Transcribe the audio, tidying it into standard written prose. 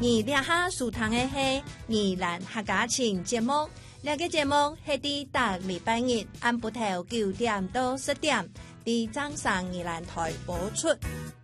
而兩下收聽的係宜蘭客家情節目，這個節目係喺每禮拜日按晡頭9點到10點，喺掌上宜蘭台播出。